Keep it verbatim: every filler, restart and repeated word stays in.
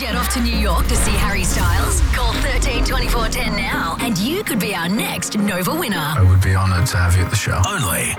Get off to New York to see Harry Styles? Call thirteen twenty-four ten now and you could be our next Nova winner. I would be honoured to have you at the show. Only